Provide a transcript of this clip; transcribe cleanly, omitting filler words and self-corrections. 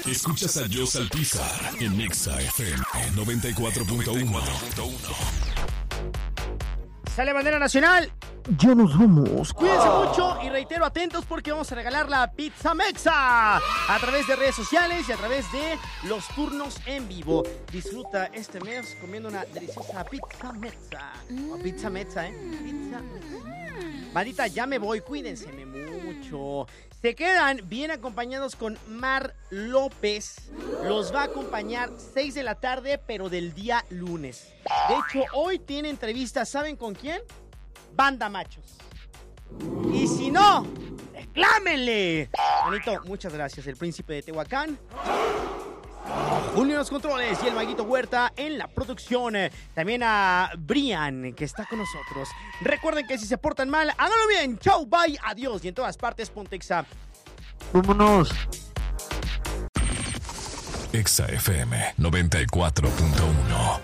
Escuchas a Joss Alpizar en Exa FM 94.1. Sale bandera nacional. Ya nos vamos. Cuídense mucho y reitero, atentos porque vamos a regalar la Pizza Mexa a través de redes sociales y a través de los turnos en vivo. Disfruta este mes comiendo una deliciosa Pizza Mexa. O Pizza Mexa, Pizza Mexa. Bandita, ya me voy. Cuídense mucho. Se quedan bien acompañados con Mar López. Los va a acompañar 6 de la tarde, pero del día lunes. De hecho, hoy tiene entrevista, ¿saben con quién? Banda Machos. Y si no, reclámenle. Manito, muchas gracias. El príncipe de Tehuacán, Julio en los controles y el Maguito Huerta en la producción. También a Brian, que está con nosotros. Recuerden que si se portan mal, háganlo bien. Chau, bye, adiós. Y en todas partes, ponte Exa. Vámonos. Exa FM 94.1.